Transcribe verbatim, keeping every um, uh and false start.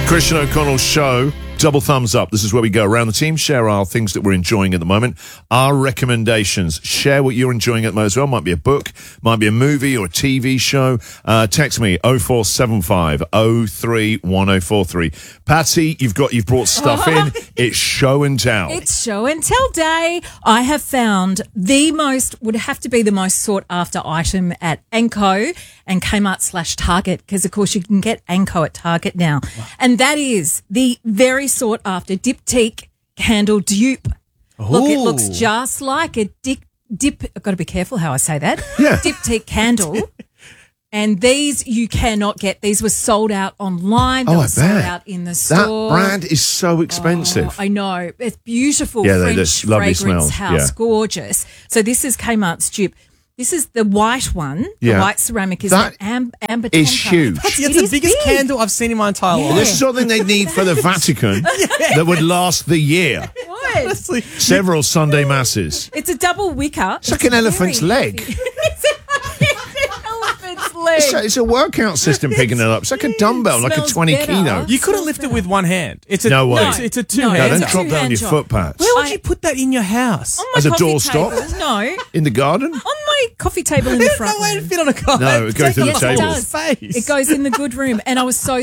Christian O'Connell Show. Double thumbs up. This is where we go around the team, share our things that we're enjoying at the moment, our recommendations. Share what you're enjoying at the moment as well. Might be a book, might be a movie or a T V show. Uh, text me oh four seven five oh three one oh four three. Patsy, you've got you've brought stuff in. It's show and tell. It's show and tell day. I have found the most would have to be the most sought after item at Anko and Kmart slash Target, because of course you can get Anko at Target now, and that is the very sought after Diptyque candle dupe. Ooh. Look, it looks just like a dip. dip I've got to be careful how I say that. Yeah. Diptyque candle. And these you cannot get. These were sold out online. They Oh, were I sold bet. out in the That store. brand is so expensive. Oh, I know. It's beautiful. Yeah, they- French they're lovely fragrance smells. house. Yeah. Gorgeous. So this is Kmart's dupe. This is the white one. Yeah. The white ceramic is That the am- amber is tonka. huge. That's It the is biggest big. candle I've seen in my entire Yeah. life. This is something they need for the Vatican that would last the year. What? Honestly. Several Sunday masses. It's a double wicker. It's like an elephant's leg. It's an elephant's leg. It's a, it's a workout system picking it up. It's like a dumbbell, like a Smells twenty better. kilo. You couldn't lift it with one hand. It's a, No way. It's, it's a two No. No, hand. don't It's a drop down two-hand your job. foot pads. Where would I- you put that in your house? On my As a coffee doorstop? table. No. In the garden? On my coffee table in the There's front no way to room. fit on a car. No, it goes Take to the up Yes, it table. does. Space. It goes in the good room. And I was so